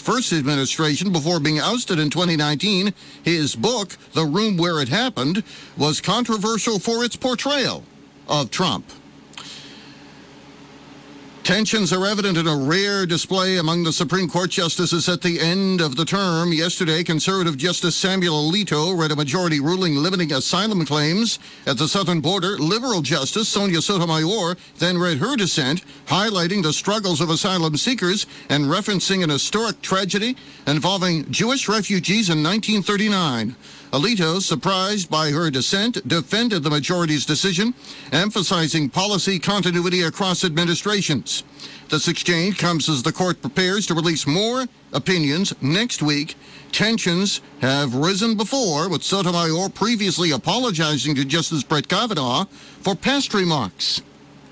first administration before being ousted in 2019. His book, The Room Where It Happened, was controversial for its portrayal of Trump. Tensions are evident in a rare display among the Supreme Court justices at the end of the term. Yesterday, conservative Justice Samuel Alito read a majority ruling limiting asylum claims at the southern border. Liberal Justice Sonia Sotomayor then read her dissent, highlighting the struggles of asylum seekers and referencing an historic tragedy involving Jewish refugees in 1939. Alito, surprised by her dissent, defended the majority's decision, emphasizing policy continuity across administrations. This exchange comes as the court prepares to release more opinions next week. Tensions have risen before, with Sotomayor previously apologizing to Justice Brett Kavanaugh for past remarks.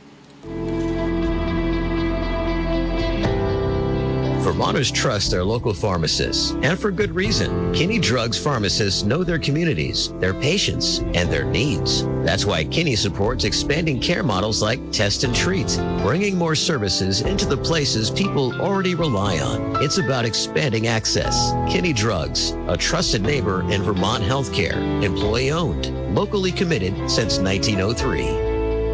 Vermonters trust their local pharmacists, and for good reason. Kinney Drugs pharmacists know their communities, their patients, and their needs. That's why Kinney supports expanding care models like Test and Treat, bringing more services into the places people already rely on. It's about expanding access. Kinney Drugs, a trusted neighbor in Vermont healthcare, employee-owned, locally committed since 1903.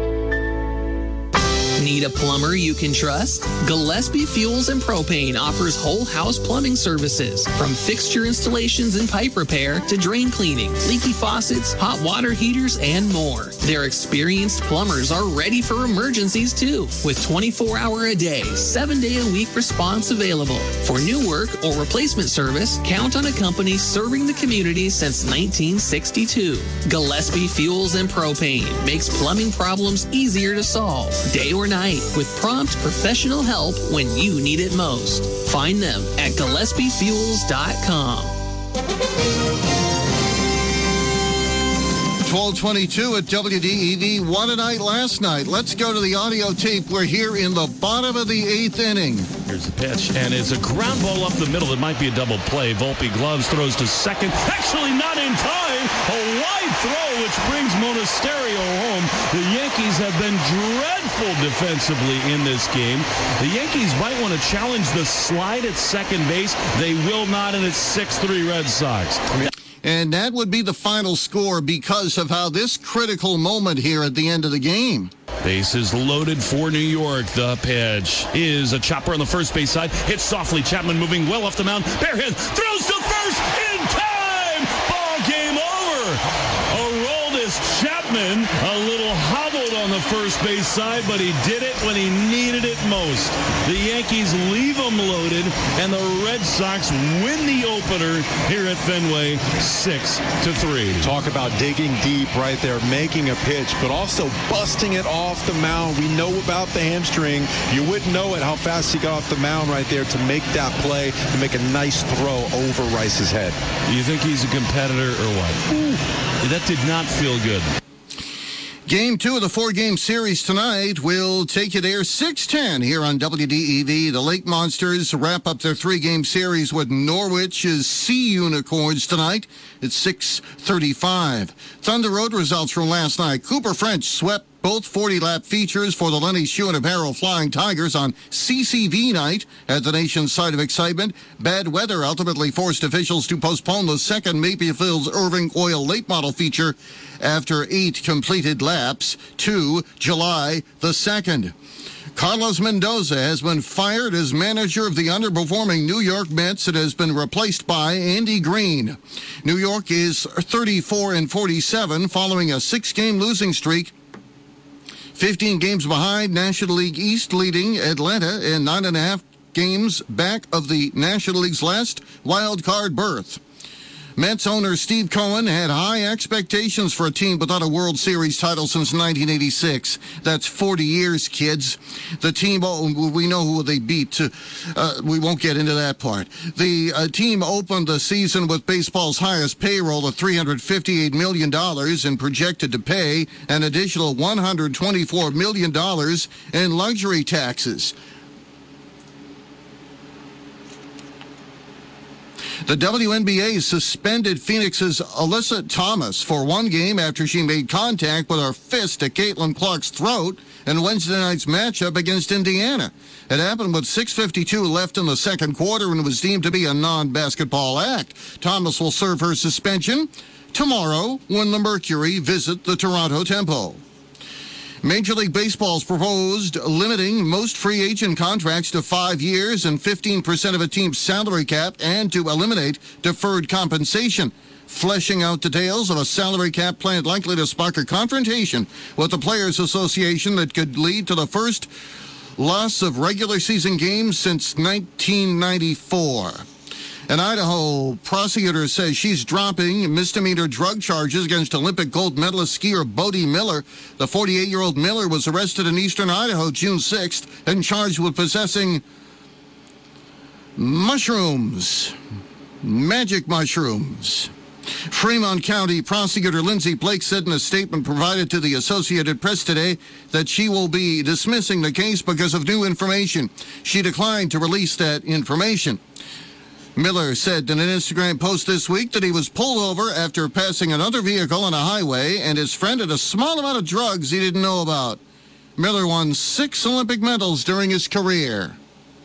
Need a plumber you can trust? Gillespie Fuels and Propane offers whole house plumbing services, from fixture installations and pipe repair to drain cleaning, leaky faucets, hot water heaters, and more. Their experienced plumbers are ready for emergencies too, with 24-hour-a-day, 7-day-a-week response available. For new work or replacement service, count on a company serving the community since 1962. Gillespie Fuels and Propane makes plumbing problems easier to solve, day or night, with prompt professional help when you need it most. Find them at GillespieFuels.com. 12:22 at WDEV. What a night last night. Let's go to the audio tape. We're here in the bottom of the 8th inning. Here's the pitch, and it's a ground ball up the middle. It might be a double play. Volpe gloves, throws to second. Actually not in time. A wide throw, which brings Monasterio home. The Yankees have been dreadful defensively in this game. The Yankees might want to challenge the slide at second base. They will not, and it's 6-3 Red Sox. And that would be the final score because of how this critical moment here at the end of the game. Bases loaded for New York. The pitch is a chopper on the first base side. Hit softly. Chapman moving well off the mound. Barehand throws to first in time. Ball game over. Aroldis Chapman a little hobbled on the first base side, but he did it when he needed it most. The Yankees leave them loaded, and the Red Sox win the opener here at Fenway 6-3. Talk about digging deep right there, making a pitch, but also busting it off the mound. We know about the hamstring. You wouldn't know it how fast he got off the mound right there to make that play, to make a nice throw over Rice's head. Do you think he's a competitor or what? Ooh, that did not feel good. Game 2 of the 4-game series tonight will take you there 6:10 here on WDEV. The Lake Monsters wrap up their 3-game series with Norwich's Sea Unicorns tonight at 6:35. Thunder Road results from last night. Cooper French swept both 40-lap features for the Lenny Shoe and Apparel Flying Tigers on CCV night at the nation's site of excitement. Bad weather ultimately forced officials to postpone the second Maplefields Irving Oil late model feature after 8 completed laps to July the 2nd. Carlos Mendoza has been fired as manager of the underperforming New York Mets and has been replaced by Andy Green. New York is 34-47 following a 6-game losing streak. 15 games behind National League East leading Atlanta and 9.5 games back of the National League's last wild card berth. Mets owner Steve Cohen had high expectations for a team without a World Series title since 1986. That's 40 years, kids. The team, we know who they beat. We won't get into that part. The team opened the season with baseball's highest payroll of $358 million and projected to pay an additional $124 million in luxury taxes. The WNBA suspended Phoenix's Alyssa Thomas for one game after she made contact with her fist at Caitlin Clark's throat in Wednesday night's matchup against Indiana. It happened with 6:52 left in the second quarter and was deemed to be a non-basketball act. Thomas will serve her suspension tomorrow when the Mercury visit the Toronto Tempo. Major League Baseball's proposed limiting most free agent contracts to 5 years and 15% of a team's salary cap and to eliminate deferred compensation. Fleshing out details of a salary cap plan likely to spark a confrontation with the Players Association that could lead to the first loss of regular season games since 1994. An Idaho prosecutor says she's dropping misdemeanor drug charges against Olympic gold medalist skier Bodie Miller. The 48-year-old Miller was arrested in eastern Idaho June 6th and charged with possessing mushrooms, magic mushrooms. Fremont County Prosecutor Lindsay Blake said in a statement provided to the Associated Press today that she will be dismissing the case because of new information. She declined to release that information. Miller said in an Instagram post this week that he was pulled over after passing another vehicle on a highway and his friend had a small amount of drugs he didn't know about. Miller won 6 Olympic medals during his career.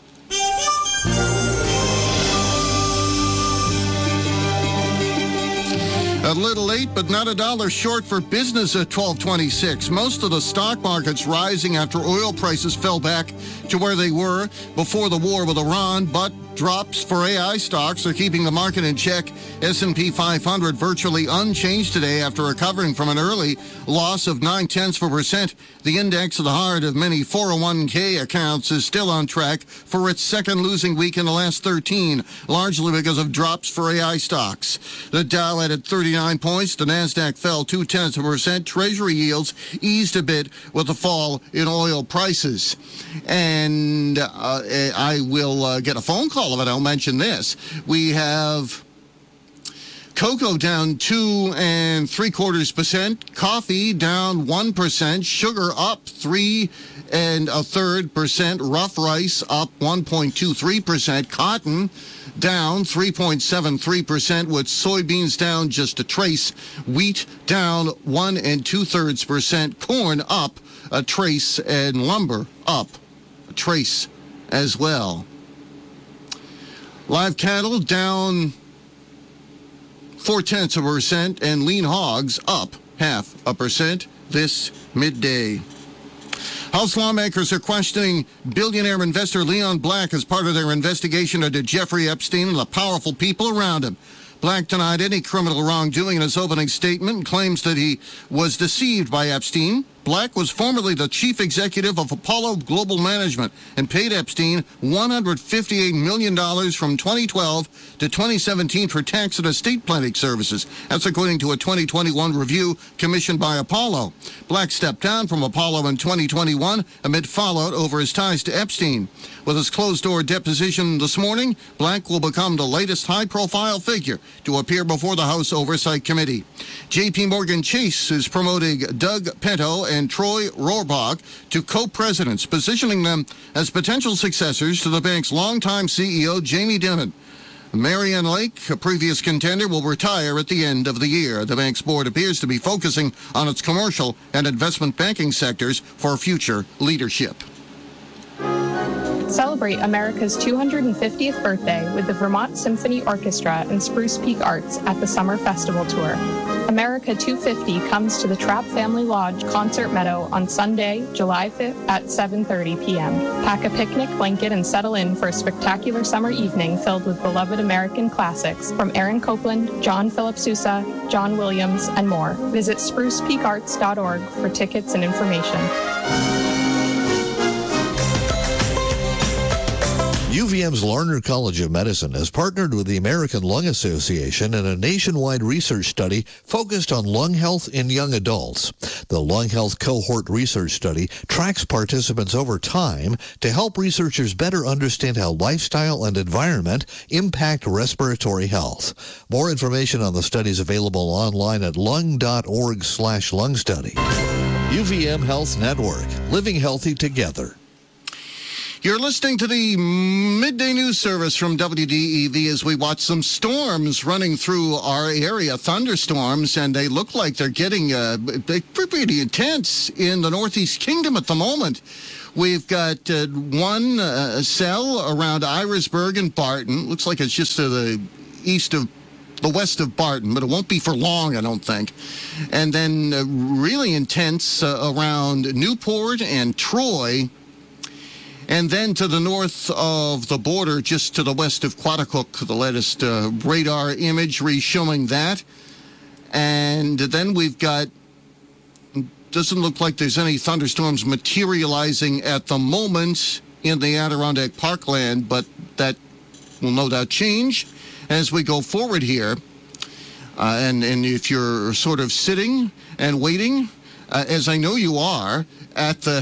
A little late, but not a dollar short for business at 1226. Most of the stock market's rising after oil prices fell back to where they were before the war with Iran, but drops for AI stocks are keeping the market in check. S&P 500 virtually unchanged today after recovering from an early loss of 0.9%. The index of the heart of many 401k accounts is still on track for its second losing week in the last 13, largely because of drops for AI stocks. The Dow added 39 points. The NASDAQ fell 0.2%. Treasury yields eased a bit with the fall in oil prices. And I will get a phone call of it. I'll mention this. We have cocoa down 2 3/4%, coffee down 1%, sugar up 3 1/3%, rough rice up 1.23%, cotton down 3.73%, with soybeans down just a trace, wheat down 1 2/3%, corn up a trace, and lumber up a trace as well. Live cattle down 0.4%, and lean hogs up 0.5% this midday. House lawmakers are questioning billionaire investor Leon Black as part of their investigation into Jeffrey Epstein and the powerful people around him. Black denied any criminal wrongdoing in his opening statement and claims that he was deceived by Epstein. Black was formerly the chief executive of Apollo Global Management and paid Epstein $158 million from 2012 to 2017 for tax and estate planning services. That's according to a 2021 review commissioned by Apollo. Black stepped down from Apollo in 2021 amid fallout over his ties to Epstein. With his closed-door deposition this morning, Black will become the latest high-profile figure to appear before the House Oversight Committee. J.P. Morgan Chase is promoting Doug Pinto and Troy Rohrbach to co-presidents, positioning them as potential successors to the bank's longtime CEO, Jamie Dimon. Marianne Lake, a previous contender, will retire at the end of the year. The bank's board appears to be focusing on its commercial and investment banking sectors for future leadership. Celebrate America's 250th birthday with the Vermont Symphony Orchestra and Spruce Peak Arts at the Summer Festival Tour. America 250 comes to the Trapp Family Lodge Concert Meadow on Sunday, July 5th at 7:30 p.m. Pack a picnic blanket and settle in for a spectacular summer evening filled with beloved American classics from Aaron Copland, John Philip Sousa, John Williams, and more. Visit sprucepeakarts.org for tickets and information. UVM's Larner College of Medicine has partnered with the American Lung Association in a nationwide research study focused on lung health in young adults. The Lung Health Cohort Research Study tracks participants over time to help researchers better understand how lifestyle and environment impact respiratory health. More information on the study is available online at lung.org/lungstudy. UVM Health Network, living healthy together. You're listening to the Midday News Service from WDEV as we watch some storms running through our area, thunderstorms, and they look like they're getting pretty intense in the Northeast Kingdom at the moment. We've got one cell around Irisburg and Barton. Looks like it's just to the west of Barton, but it won't be for long, I don't think. And then really intense around Newport and Troy. And then to the north of the border, just to the west of Quaticook, the latest radar imagery showing that. And then we've got, doesn't look like there's any thunderstorms materializing at the moment in the Adirondack Parkland, but that will no doubt change as we go forward here. And if you're sort of sitting and waiting, as I know you are, at the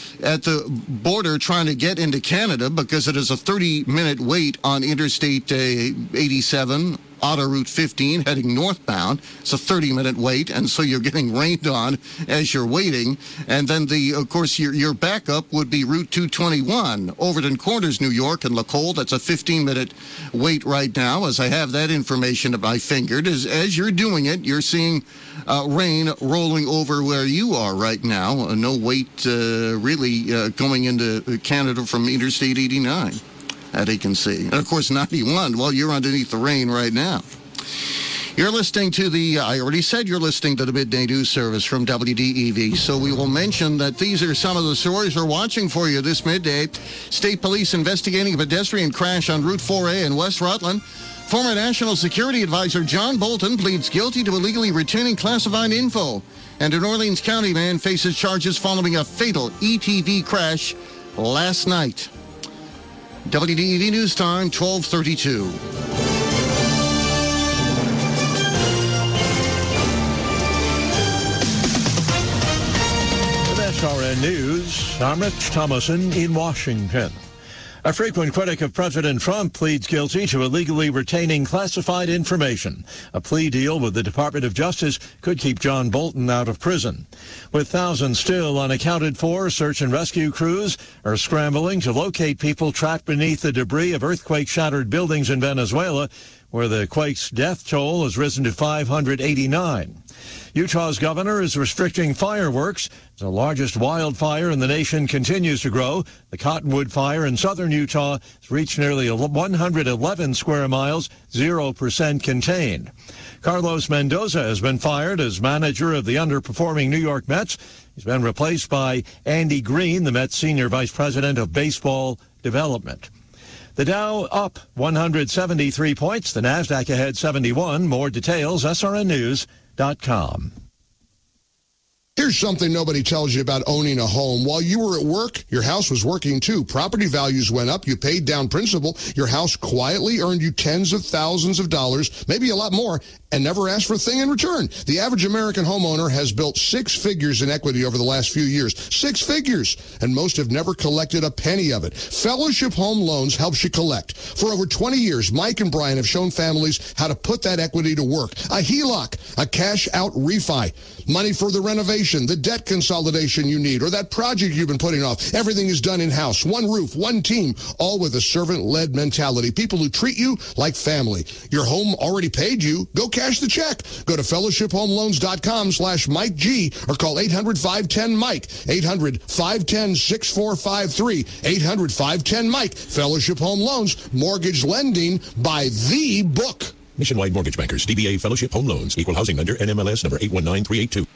border trying to get into Canada, because it is a 30-minute wait on Interstate 87, Auto Route 15, heading northbound. It's a 30-minute wait, and so you're getting rained on as you're waiting. And then, of course, your backup would be Route 221, Overton Corners, New York, and Lacole. That's a 15-minute wait right now, as I have that information at my finger. As you're doing it, you're seeing rain rolling over where you are right now. No wait really going into Canada from Interstate 89. That you can see. And, of course, 91, well, you're underneath the rain right now. You're listening to I already said you're listening to the Midday News Service from WDEV, so we will mention that these are some of the stories we're watching for you this midday. State police investigating a pedestrian crash on Route 4A in West Rutland. Former National Security Advisor John Bolton pleads guilty to illegally retaining classified info. And an Orleans County man faces charges following a fatal ETV crash last night. WDEV News Time, 12:32. With SRN News, I'm Rich Thomason in Washington. A frequent critic of President Trump pleads guilty to illegally retaining classified information. A plea deal with the Department of Justice could keep John Bolton out of prison. With thousands still unaccounted for, search and rescue crews are scrambling to locate people trapped beneath the debris of earthquake-shattered buildings in Venezuela, where the quake's death toll has risen to 589. Utah's governor is restricting fireworks. The largest wildfire in the nation continues to grow. The Cottonwood Fire in southern Utah has reached nearly 111 square miles, 0% contained. Carlos Mendoza has been fired as manager of the underperforming New York Mets. He's been replaced by Andy Green, the Mets senior vice president of baseball development. The Dow up 173 points. The Nasdaq ahead 71. More details, srnnews.com. Here's something nobody tells you about owning a home. While you were at work, your house was working too. Property values went up. You paid down principal. Your house quietly earned you tens of thousands of dollars, maybe a lot more, and never asked for a thing in return. The average American homeowner has built 6 figures in equity over the last few years. 6 figures! And most have never collected a penny of it. Fellowship Home Loans helps you collect. For over 20 years, Mike and Brian have shown families how to put that equity to work. A HELOC, a cash-out refi, money for the renovation, the debt consolidation you need, or that project you've been putting off. Everything is done in-house. One roof, one team, all with a servant-led mentality. People who treat you like family. Your home already paid you. Go cash the check. Go to fellowshiphomeloans.com/Mike G or call 800-510-MIKE. 800-510-6453. 800-510-MIKE. Fellowship Home Loans. Mortgage lending by the book. Nationwide Mortgage Bankers, DBA Fellowship Home Loans, Equal Housing Lender, NMLS number 819382.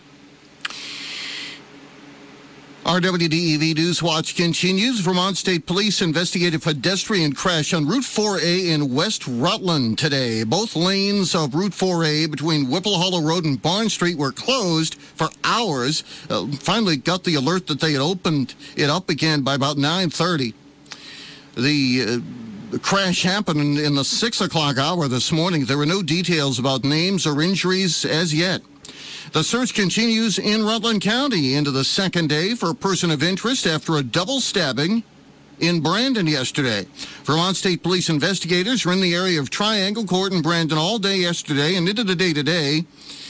Our WDEV News Watch continues. Vermont State Police investigate a pedestrian crash on Route 4A in West Rutland today. Both lanes of Route 4A between Whipple Hollow Road and Barn Street were closed for hours. Finally got the alert that they had opened it up again by about 9:30. The crash happened in the 6 o'clock hour this morning. There were no details about names or injuries as yet. The search continues in Rutland County into the second day for a person of interest after a double stabbing in Brandon yesterday. Vermont State Police investigators were in the area of Triangle Court in Brandon all day yesterday and into the day today.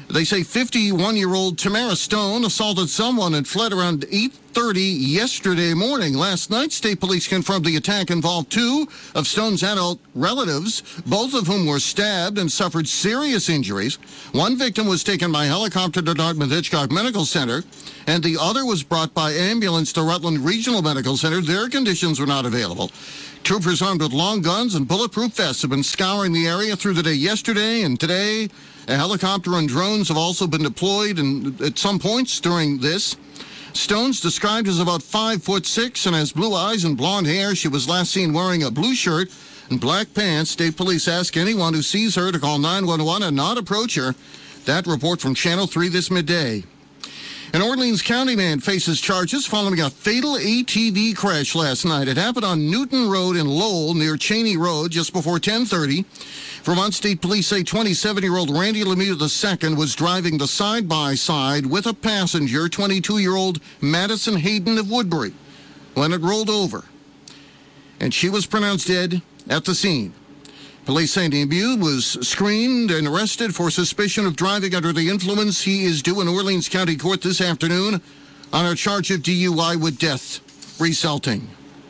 They say 51-year-old Tamara Stone assaulted someone and fled around 8:30 yesterday morning. Last night, state police confirmed the attack involved two of Stone's adult relatives, both of whom were stabbed and suffered serious injuries. One victim was taken by helicopter to Dartmouth-Hitchcock Medical Center, and the other was brought by ambulance to Rutland Regional Medical Center. Their conditions were not available. Troopers armed with long guns and bulletproof vests have been scouring the area through the day yesterday and today. A helicopter and drones have also been deployed at some points during this. Stone's described as about 5'6" and has blue eyes and blonde hair. She was last seen wearing a blue shirt and black pants. State police ask anyone who sees her to call 911 and not approach her. That report from Channel 3 this midday. An Orleans County man faces charges following a fatal ATV crash last night. It happened on Newton Road in Lowell near Cheney Road just before 10:30. Vermont State Police say 27-year-old Randy Lemieux II was driving the side-by-side with a passenger, 22-year-old Madison Hayden of Woodbury, when it rolled over, and she was pronounced dead at the scene. Police say Lemieux was screened and arrested for suspicion of driving under the influence. He is due in Orleans County Court this afternoon on a charge of DUI with death resulting.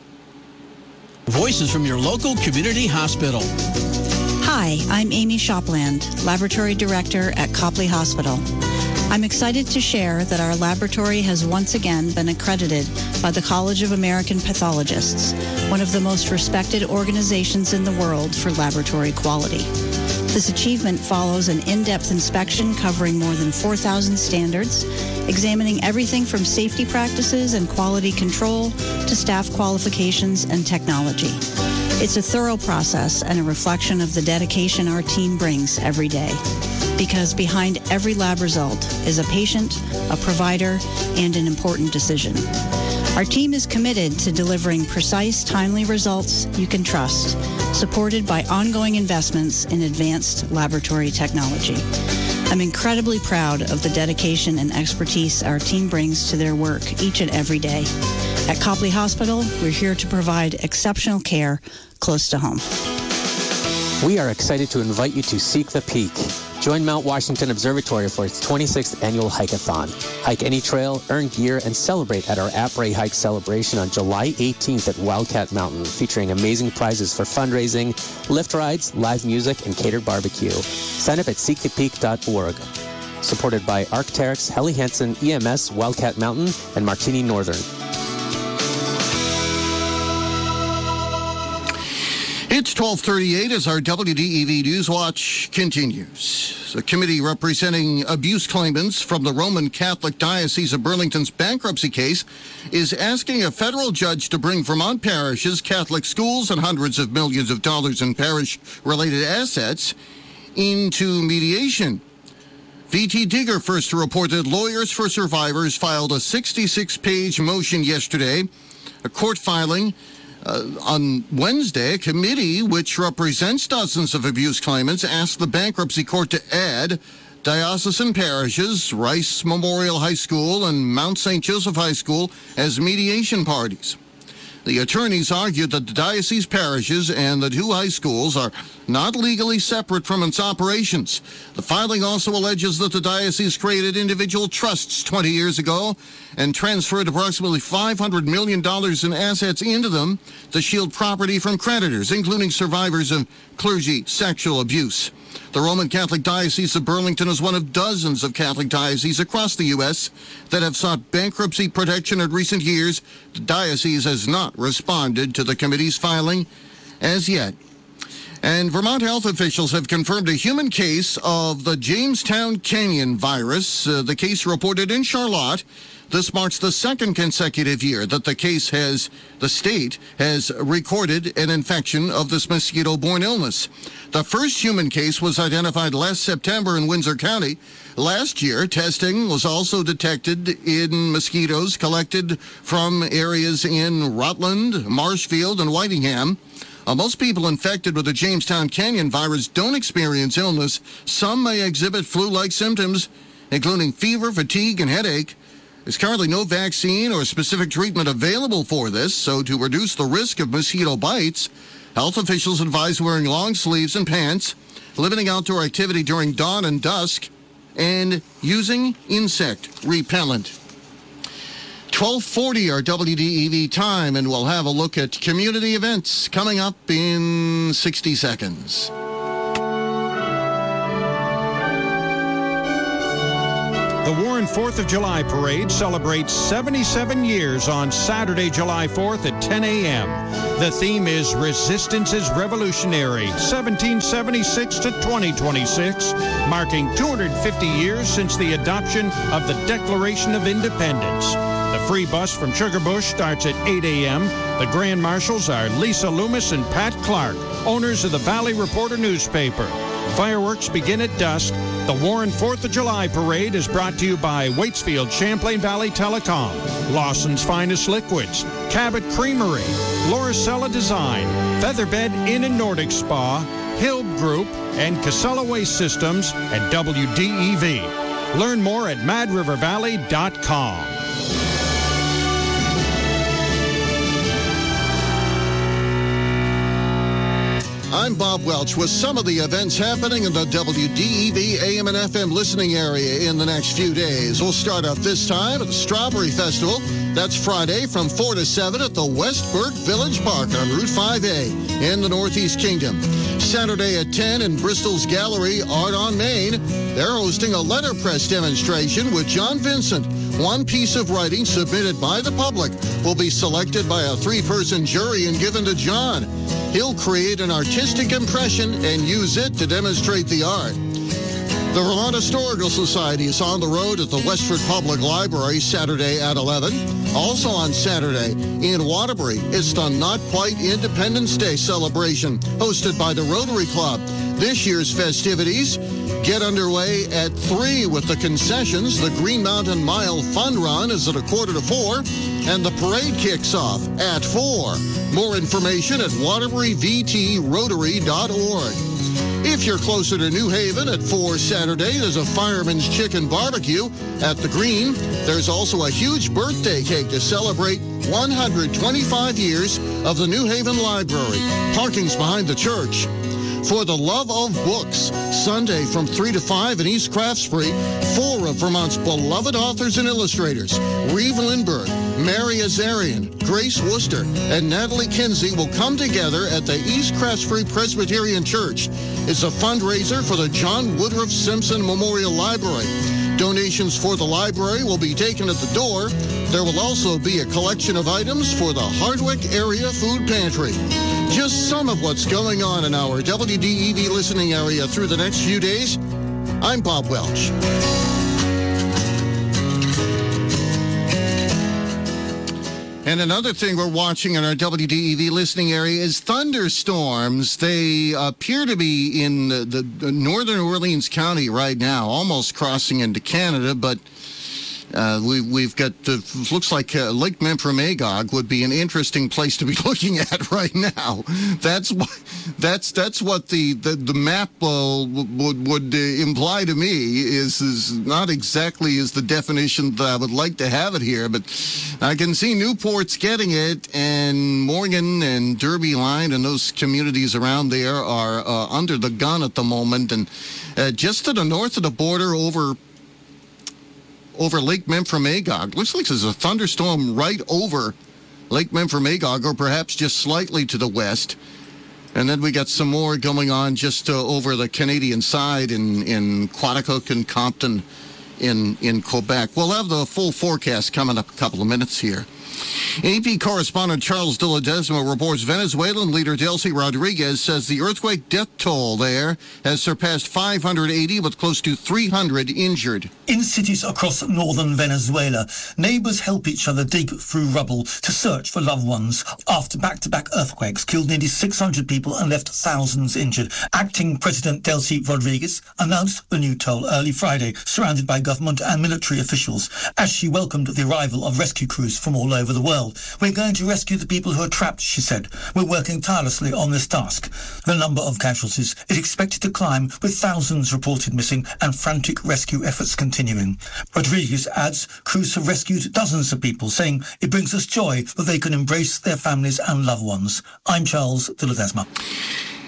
Voices from your local community hospital. Hi, I'm Amy Shopland, Laboratory Director at Copley Hospital. I'm excited to share that our laboratory has once again been accredited by the College of American Pathologists, one of the most respected organizations in the world for laboratory quality. This achievement follows an in-depth inspection covering more than 4,000 standards, examining everything from safety practices and quality control to staff qualifications and technology. It's a thorough process and a reflection of the dedication our team brings every day. Because behind every lab result is a patient, a provider, and an important decision. Our team is committed to delivering precise, timely results you can trust, supported by ongoing investments in advanced laboratory technology. I'm incredibly proud of the dedication and expertise our team brings to their work each and every day. At Copley Hospital, we're here to provide exceptional care close to home. We are excited to invite you to Seek the Peak. Join Mount Washington Observatory for its 26th annual hike-a-thon. Hike any trail, earn gear, and celebrate at our Après Hike celebration on July 18th at Wildcat Mountain, featuring amazing prizes for fundraising, lift rides, live music, and catered barbecue. Sign up at seekthepeak.org. Supported by Arc'teryx, Helly Hansen, EMS, Wildcat Mountain, and Martini Northern. It's 12:38 as our WDEV News Watch continues. The committee representing abuse claimants from the Roman Catholic Diocese of Burlington's bankruptcy case is asking a federal judge to bring Vermont parishes, Catholic schools, and hundreds of millions of dollars in parish-related assets into mediation. V.T. Digger first reported Lawyers for Survivors filed a 66-page motion yesterday, a court filing. On Wednesday, a committee which represents dozens of abuse claimants asked the bankruptcy court to add diocesan parishes, Rice Memorial High School and Mount St. Joseph High School as mediation parties. The attorneys argued that the diocese parishes and the two high schools are not legally separate from its operations. The filing also alleges that the diocese created individual trusts 20 years ago and transferred approximately $500 million in assets into them to shield property from creditors, including survivors of clergy sexual abuse. The Roman Catholic Diocese of Burlington is one of dozens of Catholic dioceses across the U.S. that have sought bankruptcy protection in recent years. The diocese has not responded to the committee's filing as yet. And Vermont health officials have confirmed a human case of the Jamestown Canyon virus. The case reported in Charlotte. This marks the second consecutive year that the state has recorded an infection of this mosquito-borne illness. The first human case was identified last September in Windsor County. Last year, testing was also detected in mosquitoes collected from areas in Rutland, Marshfield, and Whitingham. Most people infected with the Jamestown Canyon virus don't experience illness. Some may exhibit flu-like symptoms, including fever, fatigue, and headache. There's currently no vaccine or specific treatment available for this, so to reduce the risk of mosquito bites, health officials advise wearing long sleeves and pants, limiting outdoor activity during dawn and dusk, and using insect repellent. 12:40 our WDEV time, and we'll have a look at community events coming up in 60 seconds. The Warren 4th of July Parade celebrates 77 years on Saturday, July 4th at 10 a.m. The theme is Resistance is Revolutionary, 1776 to 2026, marking 250 years since the adoption of the Declaration of Independence. The free bus from Sugarbush starts at 8 a.m. The Grand Marshals are Lisa Loomis and Pat Clark, owners of the Valley Reporter newspaper. Fireworks begin at dusk. The Warren 4th of July Parade is brought to you by Waitsfield Champlain Valley Telecom, Lawson's Finest Liquids, Cabot Creamery, Lauricella Design, Featherbed Inn and Nordic Spa, Hill Group, and Casella Waste Systems at WDEV. Learn more at MadRiverValley.com. I'm Bob Welch with some of the events happening in the WDEV AM and FM listening area in the next few days. We'll start off this time at the Strawberry Festival. That's Friday from 4 to 7 at the West Burke Village Park on Route 5A in the Northeast Kingdom. Saturday at 10 in Bristol's Gallery, Art on Main. They're hosting a letterpress demonstration with John Vincent. One piece of writing submitted by the public will be selected by a 3-person jury and given to John. He'll create an artistic impression and use it to demonstrate the art. The Vermont Historical Society is on the road at the Westford Public Library Saturday at 11. Also on Saturday in Waterbury, it's the Not Quite Independence Day celebration hosted by the Rotary Club. This year's festivities get underway at 3 with the concessions. The Green Mountain Mile Fun Run is at 3:45, and the parade kicks off at 4. More information at waterburyvtrotary.org. If you're closer to New Haven at 4 Saturday, there's a Fireman's Chicken Barbecue at the Green. There's also a huge birthday cake to celebrate 125 years of the New Haven Library. Parking's behind the church. For the Love of Books, Sunday from 3 to 5 in East Craftsbury, 4 of Vermont's beloved authors and illustrators, Reeve Lindbergh, Mary Azarian, Grace Worcester, and Natalie Kinsey will come together at the East Craftsbury Presbyterian Church. It's a fundraiser for the John Woodruff Simpson Memorial Library. Donations for the library will be taken at the door. There will also be a collection of items for the Hardwick Area Food Pantry. Just some of what's going on in our WDEV listening area through the next few days. I'm Bob Welch. And another thing we're watching in our WDEV listening area is thunderstorms. They appear to be in the northern Orleans County right now, almost crossing into Canada, but we've got looks like Lake Memphremagog would be an interesting place to be looking at right now. That's what the map would imply to me is not exactly is the definition that I would like to have it here, but I can see Newport's getting it, and Morgan and Derby Line and those communities around there are under the gun at the moment, and just to the north of the border over Lake Memphremagog. Looks like there's a thunderstorm right over Lake Memphremagog, or perhaps just slightly to the west. And then we got some more going on just over the Canadian side in Quaticook and Compton in Quebec. We'll have the full forecast coming up a couple of minutes here. AP correspondent Charles de Ledesma reports Venezuelan leader Delcy Rodriguez says the earthquake death toll there has surpassed 580 with close to 300 injured. In cities across northern Venezuela, neighbors help each other dig through rubble to search for loved ones after back-to-back earthquakes killed nearly 600 people and left thousands injured. Acting President Delcy Rodriguez announced the new toll early Friday, surrounded by government and military officials, as she welcomed the arrival of rescue crews from all over the world. We're going to rescue the people who are trapped, she said. We're working tirelessly on this task. The number of casualties is expected to climb, with thousands reported missing and frantic rescue efforts continuing. Rodriguez adds crews have rescued dozens of people, saying it brings us joy that they can embrace their families and loved ones. I'm Charles de Ledesma.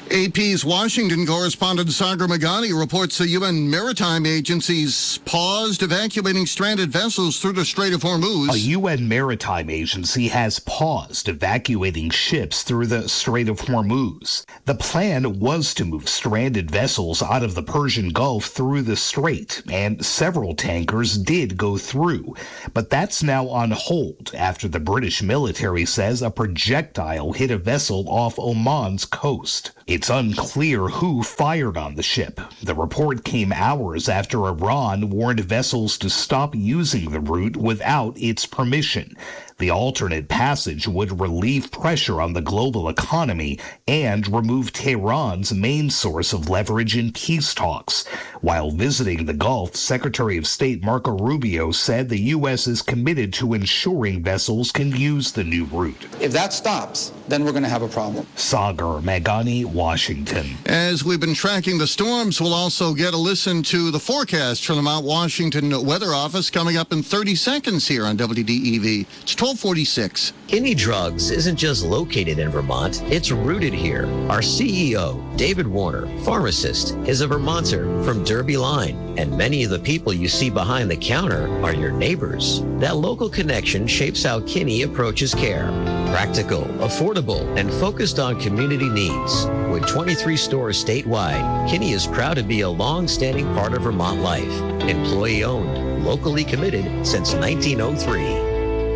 AP's Washington correspondent Sagar Meghani reports the UN Maritime Agency's paused evacuating stranded vessels through the Strait of Hormuz. A UN Maritime Agency has paused evacuating ships through the Strait of Hormuz. The plan was to move stranded vessels out of the Persian Gulf through the strait, and several tankers did go through. But that's now on hold after the British military says a projectile hit a vessel off Oman's coast. It's unclear who fired on the ship. The report came hours after Iran warned vessels to stop using the route without its permission. The alternate passage would relieve pressure on the global economy and remove Tehran's main source of leverage in peace talks. While visiting the Gulf, Secretary of State Marco Rubio said the U.S. is committed to ensuring vessels can use the new route. If that stops, then we're going to have a problem. Sagar Meghani, Washington. As we've been tracking the storms, we'll also get a listen to the forecast from the Mount Washington Weather Office coming up in 30 seconds here on WDEV. It's 1246. Kinney Drugs isn't just located in Vermont, it's rooted here. Our CEO, David Warner, pharmacist, is a Vermonter from Derby Line, and many of the people you see behind the counter are your neighbors. That local connection shapes how Kinney approaches care. Practical, affordable, and focused on community needs. With 23 stores statewide, Kinney is proud to be a long-standing part of Vermont life. Employee-owned, locally committed since 1903.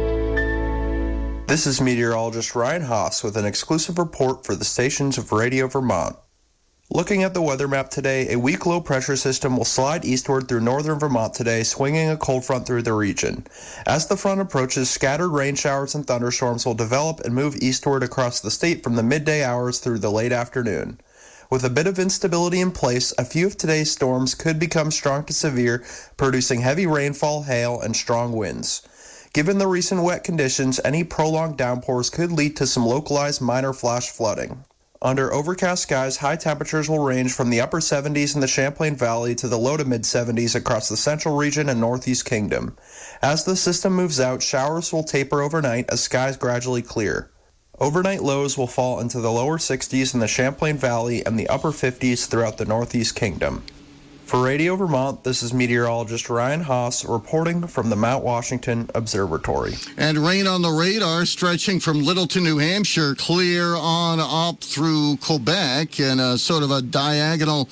This is meteorologist Ryan Haas with an exclusive report for the stations of Radio Vermont. Looking at the weather map today, a weak low pressure system will slide eastward through northern Vermont today, swinging a cold front through the region. As the front approaches, scattered rain showers and thunderstorms will develop and move eastward across the state from the midday hours through the late afternoon. With a bit of instability in place, a few of today's storms could become strong to severe, producing heavy rainfall, hail, and strong winds. Given the recent wet conditions, any prolonged downpours could lead to some localized minor flash flooding. Under overcast skies, high temperatures will range from the upper 70s in the Champlain Valley to the low to mid 70s across the central region and northeast kingdom. As the system moves out, showers will taper overnight as skies gradually clear. Overnight lows will fall into the lower 60s in the Champlain Valley and the upper 50s throughout the northeast kingdom. For Radio Vermont, this is meteorologist Ryan Haas reporting from the Mount Washington Observatory. And rain on the radar stretching from Littleton, New Hampshire, clear on up through Quebec, and a sort of a diagonal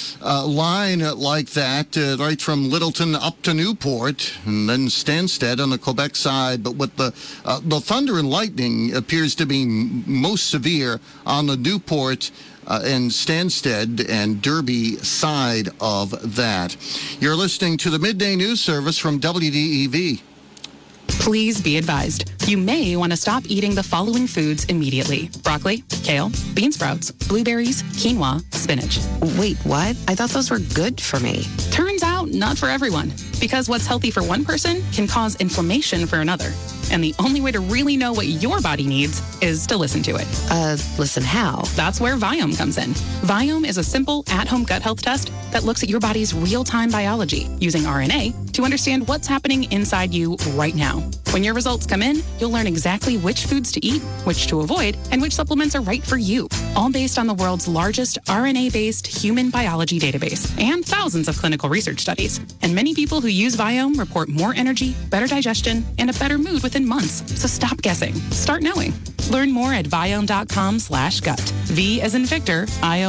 line like that, right from Littleton up to Newport, and then Stansted on the Quebec side. But with the thunder and lightning appears to be most severe on the Newport and Stansted and Derby side of that. You're listening to the Midday News Service from WDEV. Please be advised, you may want to stop eating the following foods immediately. Broccoli, kale, bean sprouts, blueberries, quinoa, spinach. Wait, what? I thought those were good for me. Turns out, not for everyone. Because what's healthy for one person can cause inflammation for another. And the only way to really know what your body needs is to listen to it. Listen how? That's where Viome comes in. Viome is a simple at-home gut health test that looks at your body's real-time biology using RNA to understand what's happening inside you right now. When your results come in, you'll learn exactly which foods to eat, which to avoid, and which supplements are right for you. All based on the world's largest RNA-based human biology database and thousands of clinical research studies. And many people who use Viome report more energy, better digestion, and a better mood within months. So stop guessing. Start knowing. Learn more at Viome.com/gut. V as in Victor,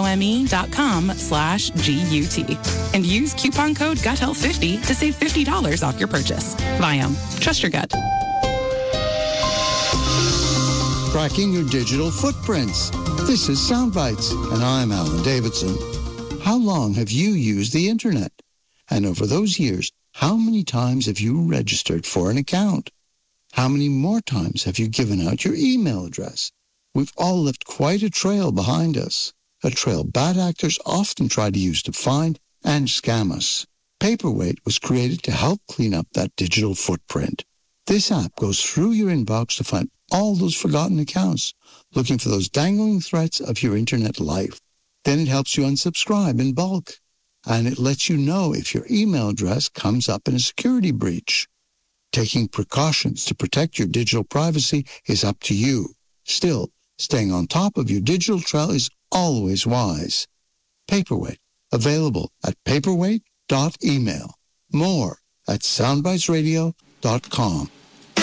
IOME.com/GUT. And use coupon code GUTHEALTH50 to save $50 off your purchase. Viome. Trust your gut. Tracking your digital footprints. This is Soundbites, and I'm Alan Davidson. How long have you used the internet? And over those years, how many times have you registered for an account? How many more times have you given out your email address? We've all left quite a trail behind us, a trail bad actors often try to use to find and scam us. Paperweight was created to help clean up that digital footprint. This app goes through your inbox to find all those forgotten accounts, looking for those dangling threads of your internet life. Then it helps you unsubscribe in bulk, and it lets you know if your email address comes up in a security breach. Taking precautions to protect your digital privacy is up to you. Still, Staying on top of your digital trail is always wise. Paperweight, available at paperweight.email. More at soundbitesradio.com.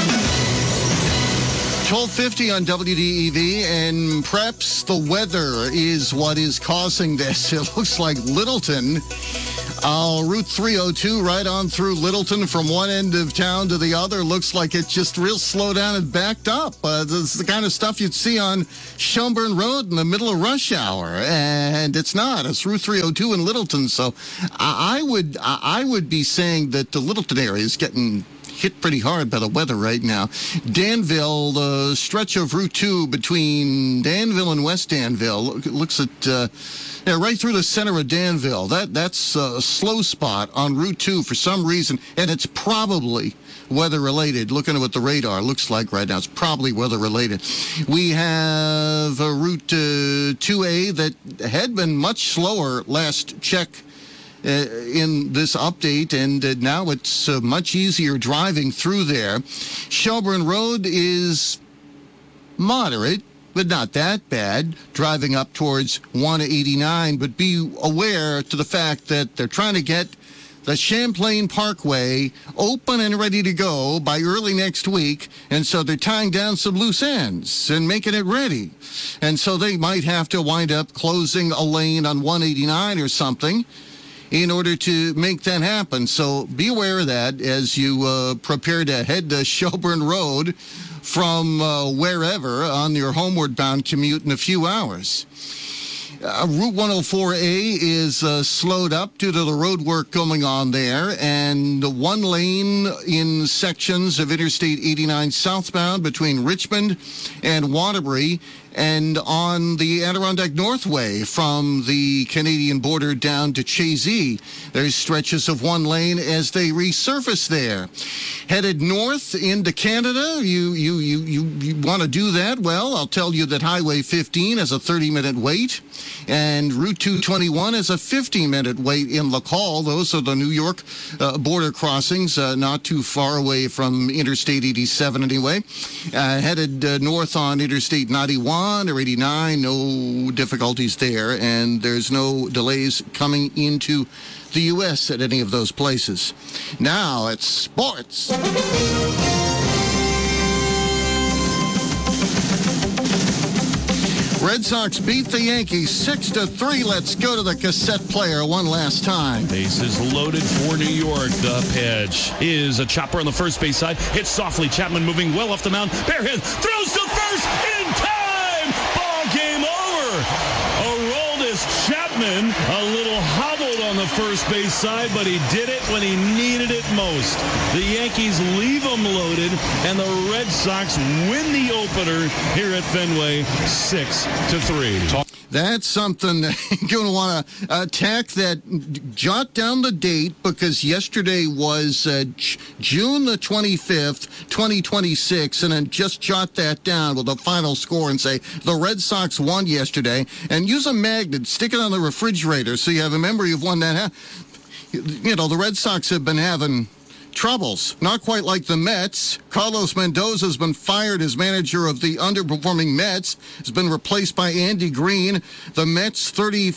1250 on WDEV, and perhaps the weather is what is causing this. It looks like Littleton, Route 302 right on through Littleton from one end of town to the other. Looks like it's just real slow down and backed up. This is the kind of stuff you'd see on Shelburne Road in the middle of rush hour, and it's not. It's Route 302 in Littleton. So I would be saying that the Littleton area is getting hit pretty hard by the weather right now. Danville, the stretch of Route 2 between Danville and West Danville, looks at right through the center of Danville. That's a slow spot on Route 2 for some reason, and it's probably weather-related. Looking at what the radar looks like right now, it's probably weather-related. We have Route 2A that had been much slower last check in this update, and now it's much easier driving through there. Shelburne Road is moderate, but not that bad, driving up towards 189. But be aware to the fact that they're trying to get the Champlain Parkway open and ready to go by early next week, and so they're tying down some loose ends and making it ready. And so they might have to wind up closing a lane on 189 or something in order to make that happen. So be aware of that as you prepare to head to Shelburne Road from wherever on your homeward bound commute in a few hours. Route 104A is slowed up due to the road work going on there, and one lane in sections of Interstate 89 southbound between Richmond and Waterbury, and on the Adirondack Northway from the Canadian border down to Chazy. There's stretches of one lane as they resurface there. Headed north into Canada, you want to do that? Well, I'll tell you that Highway 15 has a 30-minute wait, and Route 221 has a 15-minute wait in Lacal. Those are the New York border crossings, not too far away from Interstate 87 anyway. Headed north on Interstate 91 or 89, no difficulties there, and there's no delays coming into the U.S. at any of those places. Now it's sports. Red Sox beat the Yankees 6-3. Let's go to the cassette player one last time. Bases loaded for New York. The pitch is a chopper on the first base side. Hits softly. Chapman moving well off the mound. Barehand throws to first in time. Ball game over. Aroldis Chapman a little hobbled on the first base side, but he did it when he needed it most. The Yankees leave them loaded, and the Red Sox win the opener here at Fenway 6-3. That's something that you're going to want to attack that. Jot down the date, because yesterday was June the 25th, 2026, and then just jot that down with the final score and say the Red Sox won yesterday, and use a magnet, stick it on the refrigerator so you have a memory of when that happened. You know, the Red Sox have been having troubles, not quite like the Mets. Carlos Mendoza has been fired as manager of the underperforming Mets. Has been replaced by Andy Green. The Mets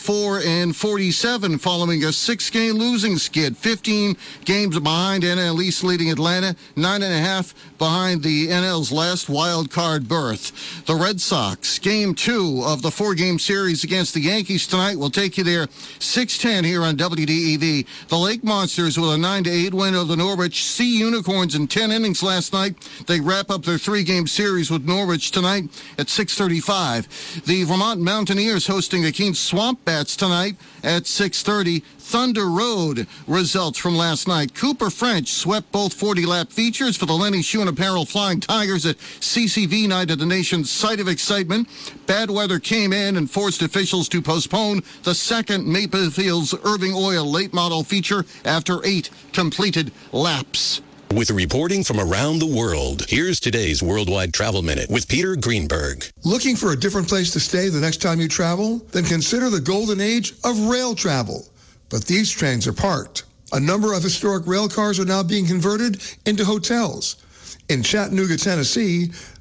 34-47 following a 6-game losing skid. 15 games behind NL East leading Atlanta, 9.5 behind the NL's last wild card berth. The Red Sox, game 2 of the 4-game series against the Yankees tonight. We'll take you there 6:10 here on WDEV. The Lake Monsters with a 9-8 win over the Norwich Sea Unicorns in 10 innings last night. They wrap up their 3-game series with Norwich tonight at 6:35. The Vermont Mountaineers hosting the Keene Swamp Bats tonight at 6:30. Thunder Road results from last night. Cooper French swept both 40-lap features for the Lenny Shuen Apparel Flying Tigers at CCV night at the nation's site of excitement. Bad weather came in and forced officials to postpone the second Maple Fields Irving Oil late model feature after 8 completed laps. With reporting from around the world, here's today's Worldwide Travel Minute with Peter Greenberg. Looking for a different place to stay the next time you travel? Then consider the golden age of rail travel. But these trains are parked. A number of historic rail cars are now being converted into hotels. In Chattanooga, Tennessee,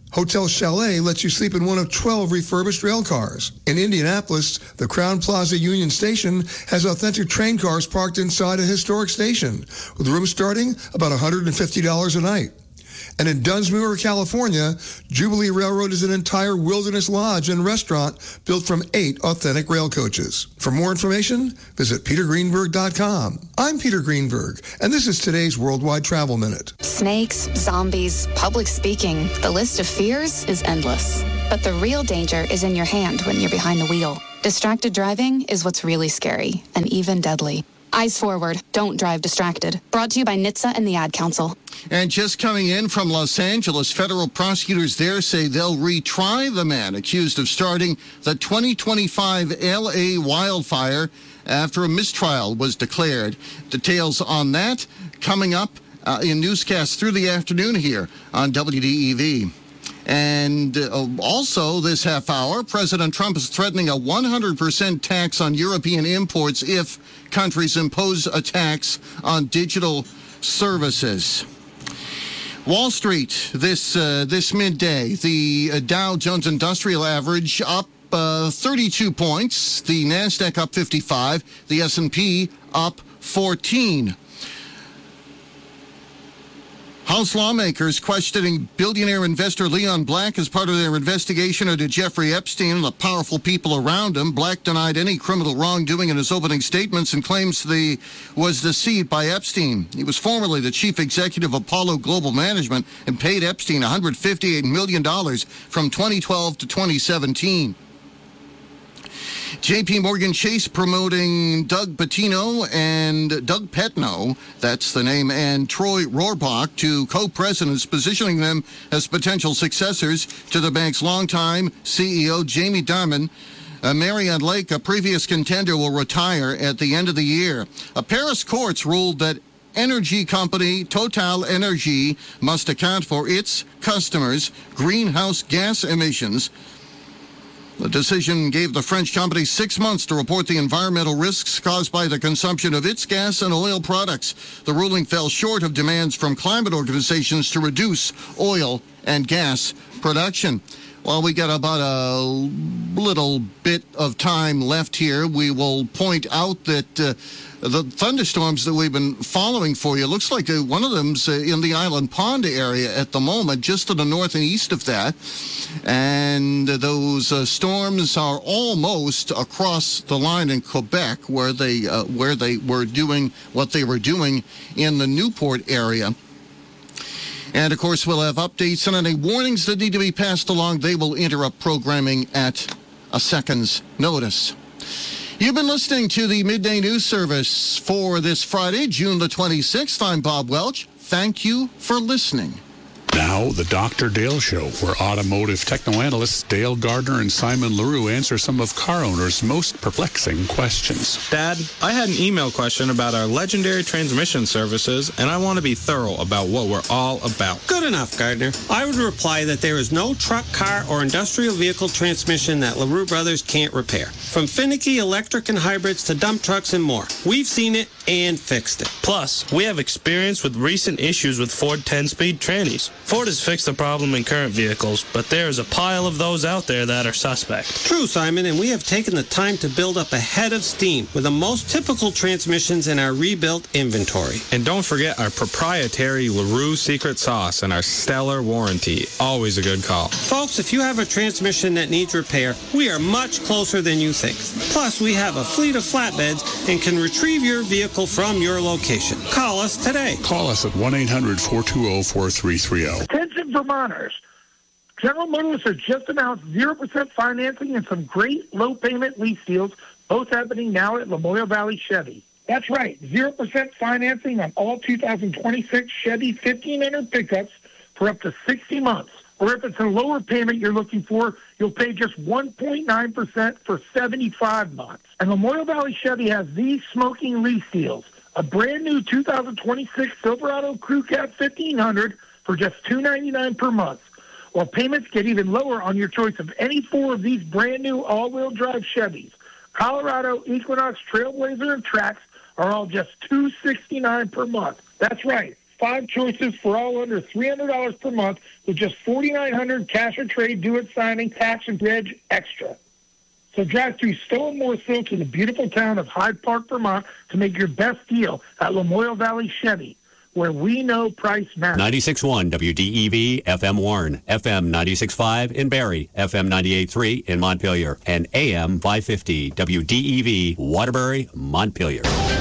Hotel Chalet lets you sleep in one of 12 refurbished rail cars. In Indianapolis, the Crowne Plaza Union Station has authentic train cars parked inside a historic station, with rooms starting about $150 a night. And in Dunsmuir, California, Jubilee Railroad is an entire wilderness lodge and restaurant built from 8 authentic rail coaches. For more information, visit petergreenberg.com. I'm Peter Greenberg, and this is today's Worldwide Travel Minute. Snakes, zombies, public speaking. The list of fears is endless. But the real danger is in your hand when you're behind the wheel. Distracted driving is what's really scary and even deadly. Eyes forward. Don't drive distracted. Brought to you by NHTSA and the Ad Council. And just coming in from Los Angeles, federal prosecutors there say they'll retry the man accused of starting the 2025 L.A. wildfire after a mistrial was declared. Details on that coming up in newscasts through the afternoon here on WDEV. And also this half hour, President Trump is threatening a 100% tax on European imports if countries impose a tax on digital services. Wall Street this midday, the Dow Jones Industrial Average up 32 points, the NASDAQ up 55, the S&P up 14. House lawmakers questioning billionaire investor Leon Black as part of their investigation into Jeffrey Epstein and the powerful people around him. Black denied any criminal wrongdoing in his opening statements and claims he was deceived by Epstein. He was formerly the chief executive of Apollo Global Management and paid Epstein $158 million from 2012 to 2017. J.P. Morgan Chase promoting Doug Petino, that's the name, and Troy Rohrbach to co-presidents, positioning them as potential successors to the bank's longtime CEO, Jamie Dimon. Marianne Lake, a previous contender, will retire at the end of the year. Paris courts ruled that energy company Total Energy must account for its customers' greenhouse gas emissions. The decision gave the French company 6 months to report the environmental risks caused by the consumption of its gas and oil products. The ruling fell short of demands from climate organizations to reduce oil and gas production. While we got about a little bit of time left here, we will point out that the thunderstorms that we've been following for you, looks like one of them's in the Island Pond area at the moment, just to the north and east of that. And those storms are almost across the line in Quebec, where they were doing what they were doing in the Newport area. And, of course, we'll have updates and any warnings that need to be passed along. They will interrupt programming at a second's notice. You've been listening to the Midday News Service for this Friday, June the 26th. I'm Bob Welch. Thank you for listening. Now, the Dr. Dale Show, where automotive techno-analysts Dale Gardner and Simon LaRue answer some of car owners' most perplexing questions. Dad, I had an email question about our legendary transmission services, and I want to be thorough about what we're all about. Good enough, Gardner. I would reply that there is no truck, car, or industrial vehicle transmission that LaRue Brothers can't repair. From finicky electric and hybrids to dump trucks and more. We've seen it and fixed it. Plus, we have experience with recent issues with Ford 10-speed trannies. Ford has fixed the problem in current vehicles, but there is a pile of those out there that are suspect. True, Simon, and we have taken the time to build up a head of steam with the most typical transmissions in our rebuilt inventory. And don't forget our proprietary LaRue secret sauce and our stellar warranty. Always a good call. Folks, if you have a transmission that needs repair, we are much closer than you think. Plus, we have a fleet of flatbeds and can retrieve your vehicle from your location. Call us today. Call us at 1-800-420-4330. Attention Vermonters. General Motors has just announced 0% financing and some great low-payment lease deals, both happening now at Lamoille Valley Chevy. That's right, 0% financing on all 2026 Chevy 1500 pickups for up to 60 months. Or if it's a lower payment you're looking for, you'll pay just 1.9% for 75 months. And Lamoille Valley Chevy has these smoking lease deals. A brand new 2026 Silverado Crew Cab 1500 for just $299 per month, while payments get even lower on your choice of any four of these brand new all-wheel drive Chevys. Colorado, Equinox, Trailblazer, and Trax are all just $269 per month. That's right, 5 choices for all under $300 per month with just $4,900 cash or trade due at signing, tax and reg extra. So drive through Stowe and Morrisville to the beautiful town of Hyde Park, Vermont to make your best deal at Lamoille Valley Chevy, where we know price matters. 96.1 WDEV FM Warren, FM 96.5 in Barrie, FM 98.3 in Montpelier, and AM 550 WDEV Waterbury, Montpelier.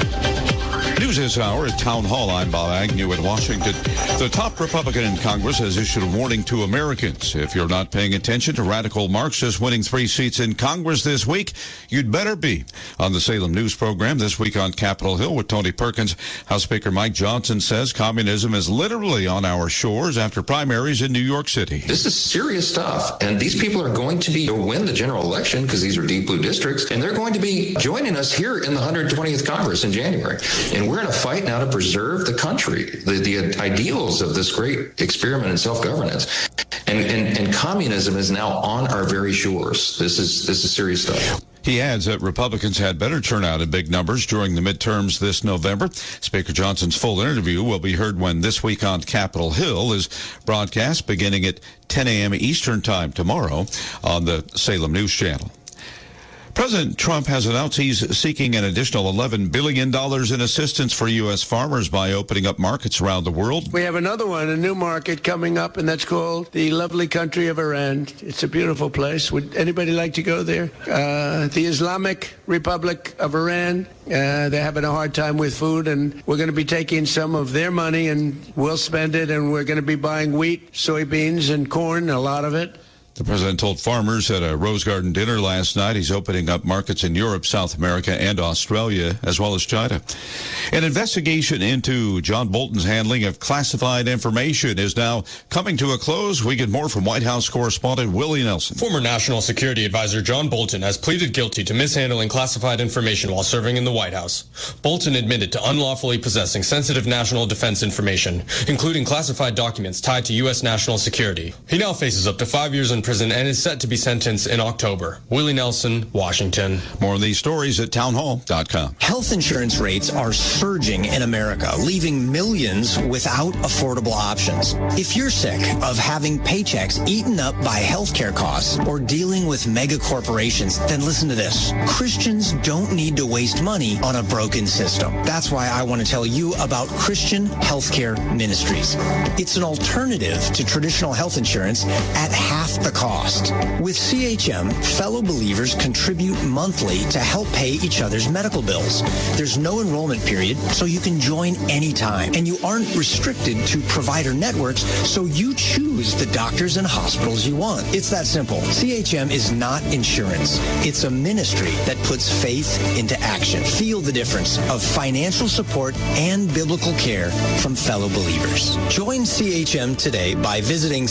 News this hour at Town Hall. I'm Bob Agnew in Washington. The top Republican in Congress has issued a warning to Americans. If you're not paying attention to radical Marxists winning 3 seats in Congress this week, you'd better be. On the Salem News program this week on Capitol Hill with Tony Perkins, House Speaker Mike Johnson says communism is literally on our shores after primaries in New York City. This is serious stuff, and these people are going to win the general election because these are deep blue districts, and they're going to be joining us here in the 120th Congress in January. And we're in a fight now to preserve the country, the ideals of this great experiment in self-governance. And communism is now on our very shores. This is serious stuff. He adds that Republicans had better turnout in big numbers during the midterms this November. Speaker Johnson's full interview will be heard when This Week on Capitol Hill is broadcast beginning at 10 a.m. Eastern Time tomorrow on the Salem News Channel. President Trump has announced he's seeking an additional $11 billion in assistance for U.S. farmers by opening up markets around the world. We have another one, a new market coming up, and that's called the lovely country of Iran. It's a beautiful place. Would anybody like to go there? The Islamic Republic of Iran, they're having a hard time with food, and we're going to be taking some of their money, and we'll spend it, and we're going to be buying wheat, soybeans, and corn, a lot of it. The president told farmers at a Rose Garden dinner last night he's opening up markets in Europe, South America, and Australia, as well as China. An investigation into John Bolton's handling of classified information is now coming to a close. We get more from White House correspondent Willie Nelson. Former National Security Advisor John Bolton has pleaded guilty to mishandling classified information while serving in the White House. Bolton admitted to unlawfully possessing sensitive national defense information, including classified documents tied to U.S. national security. He now faces up to 5 years in prison and is set to be sentenced in October. Willie Nelson, Washington. More of these stories at townhall.com. Health insurance rates are surging in America, leaving millions without affordable options. If you're sick of having paychecks eaten up by healthcare costs or dealing with mega corporations, then listen to this. Christians don't need to waste money on a broken system. That's why I want to tell you about Christian Healthcare Ministries. It's an alternative to traditional health insurance at half the cost. With CHM, fellow believers contribute monthly to help pay each other's medical bills. There's no enrollment period, so you can join anytime. And you aren't restricted to provider networks, so you choose the doctors and hospitals you want. It's that simple. CHM is not insurance. It's a ministry that puts faith into action. Feel the difference of financial support and biblical care from fellow believers. Join CHM today by visiting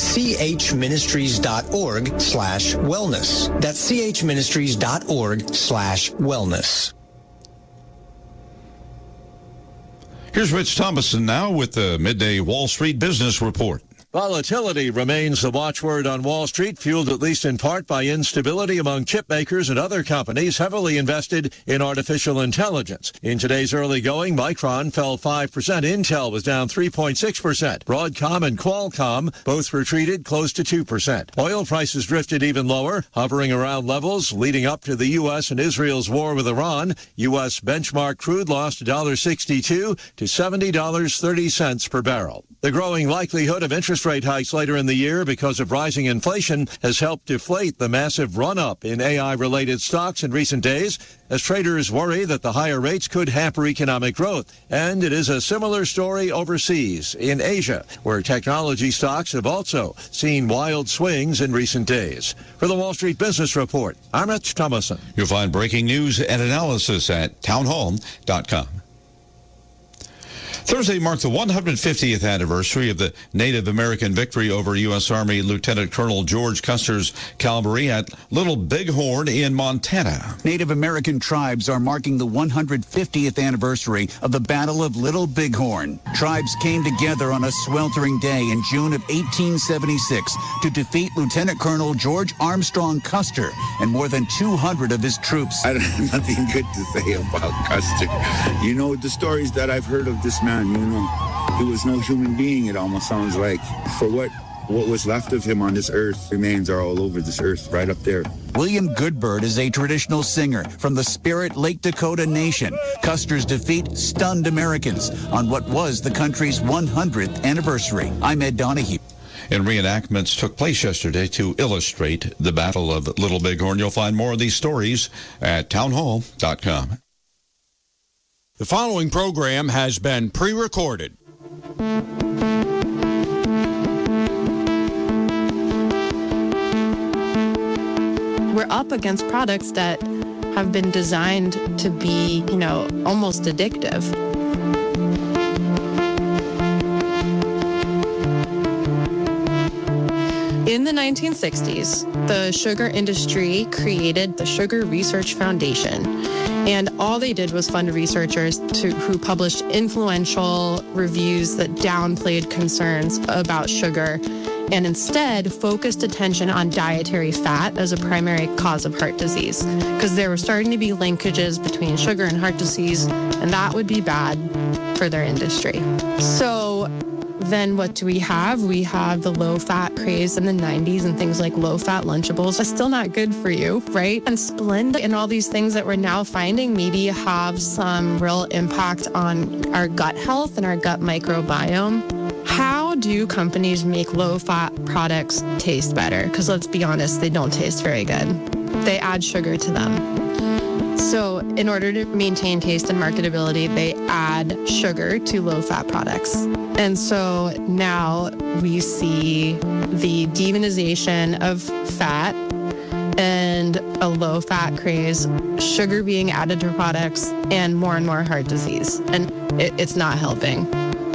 chministries.org/wellness. That's chministries.org/wellness. Here's Rich Thomason now with the Midday Wall Street Business Report. Volatility remains the watchword on Wall Street, fueled at least in part by instability among chip makers and other companies heavily invested in artificial intelligence. In today's early going, Micron fell 5%. Intel was down 3.6%. Broadcom and Qualcomm both retreated close to 2%. Oil prices drifted even lower, hovering around levels leading up to the U.S. and Israel's war with Iran. U.S. benchmark crude lost $1.62 to $70.30 per barrel. The growing likelihood of interest rate hikes later in the year because of rising inflation has helped deflate the massive run-up in AI-related stocks in recent days as traders worry that the higher rates could hamper economic growth. And it is a similar story overseas in Asia, where technology stocks have also seen wild swings in recent days. For the Wall Street Business Report, I'm Rich Thomason. You'll find breaking news and analysis at townhall.com. Thursday marked the 150th anniversary of the Native American victory over U.S. Army Lieutenant Colonel George Custer's cavalry at Little Bighorn in Montana. Native American tribes are marking the 150th anniversary of the Battle of Little Bighorn. Tribes came together on a sweltering day in June of 1876 to defeat Lieutenant Colonel George Armstrong Custer and more than 200 of his troops. I don't have nothing good to say about Custer. You know, the stories that I've heard of this man, you know, He was no human being, it almost sounds like. For what was left of him on this earth, remains are all over this earth, right up there. William Goodbird is a traditional singer from the Spirit Lake Dakota Nation. Custer's defeat stunned Americans on what was the country's 100th anniversary. I'm Ed Donahue. And reenactments took place yesterday to illustrate the Battle of Little Bighorn. You'll find more of these stories at townhall.com. The following program has been pre-recorded. We're up against products that have been designed to be, almost addictive. In the 1960s, the sugar industry created the Sugar Research Foundation, and all they did was fund researchers who published influential reviews that downplayed concerns about sugar and instead focused attention on dietary fat as a primary cause of heart disease, because there were starting to be linkages between sugar and heart disease, and that would be bad for their industry. So then what do we have? We have the low-fat craze in the 90s and things like low-fat Lunchables are still not good for you, right? And Splenda and all these things that we're now finding maybe have some real impact on our gut health and our gut microbiome. How do companies make low-fat products taste better? Because let's be honest, they don't taste very good. They add sugar to them. So in order to maintain taste and marketability, they add sugar to low-fat products. And so now we see the demonization of fat and a low-fat craze, sugar being added to products, and more heart disease. And it's not helping.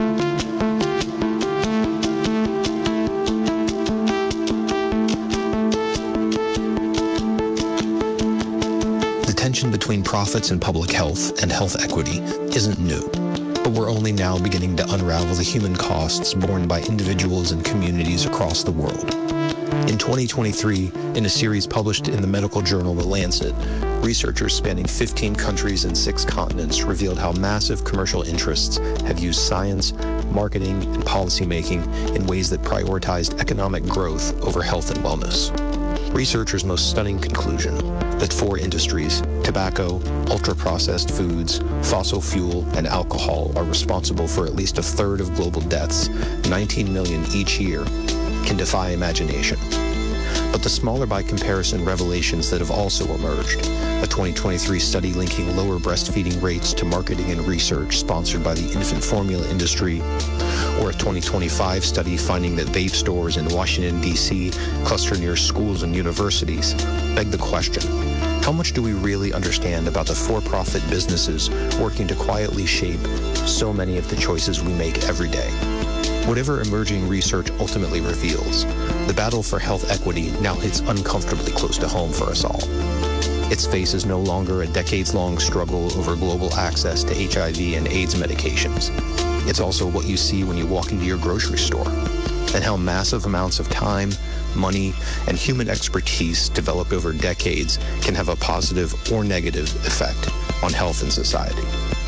Tension between profits and public health and health equity isn't new, but we're only now beginning to unravel the human costs borne by individuals and communities across the world. In 2023, in a series published in the medical journal The Lancet, researchers spanning 15 countries and 6 continents revealed how massive commercial interests have used science, marketing, and policymaking in ways that prioritized economic growth over health and wellness. Researchers' most stunning conclusion that 4 industries, tobacco, ultra-processed foods, fossil fuel, and alcohol, are responsible for at least a third of global deaths, 19 million each year, can defy imagination. But the smaller by comparison revelations that have also emerged, a 2023 study linking lower breastfeeding rates to marketing and research sponsored by the infant formula industry, or a 2025 study finding that vape stores in Washington, D.C. cluster near schools and universities, beg the question, how much do we really understand about the for-profit businesses working to quietly shape so many of the choices we make every day? Whatever emerging research ultimately reveals, the battle for health equity now hits uncomfortably close to home for us all. Its face is no longer a decades-long struggle over global access to HIV and AIDS medications. It's also what you see when you walk into your grocery store, and how massive amounts of time, money, and human expertise developed over decades can have a positive or negative effect on health and society.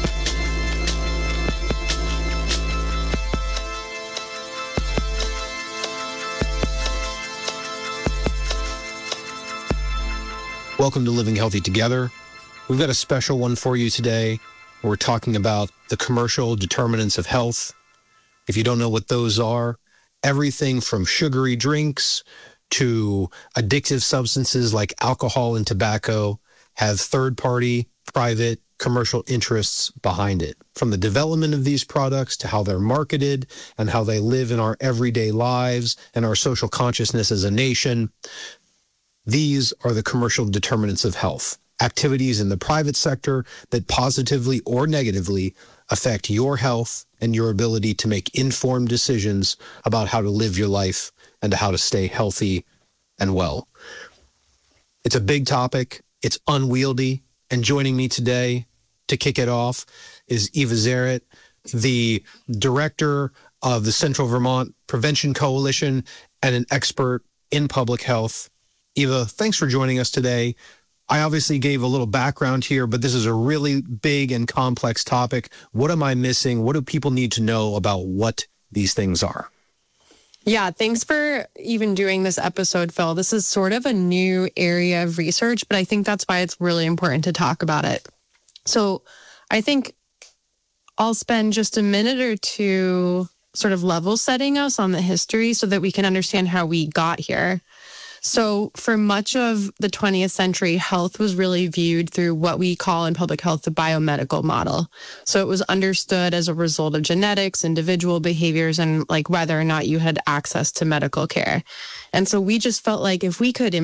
Welcome to Living Healthy Together. We've got a special one for you today. We're talking about the commercial determinants of health. If you don't know what those are, everything from sugary drinks to addictive substances like alcohol and tobacco have third-party, private, commercial interests behind it. From the development of these products to how they're marketed and how they live in our everyday lives and our social consciousness as a nation, these are the commercial determinants of health. Activities in the private sector that positively or negatively affect your health and your ability to make informed decisions about how to live your life and how to stay healthy and well. It's a big topic. It's unwieldy. And joining me today to kick it off is Eva Zaret, the director of the Central Vermont Prevention Coalition and an expert in public health. Eva, thanks for joining us today. I obviously gave a little background here, but this is a really big and complex topic. What am I missing? What do people need to know about what these things are? Yeah, thanks for even doing this episode, Phil. This is sort of a new area of research, but I think that's why it's really important to talk about it. So I think I'll spend just a minute or two sort of level setting us on the history so that we can understand how we got here. So for much of the 20th century, health was really viewed through what we call in public health the biomedical model. So it was understood as a result of genetics, individual behaviors, and like whether or not you had access to medical care. And so we just felt like if we could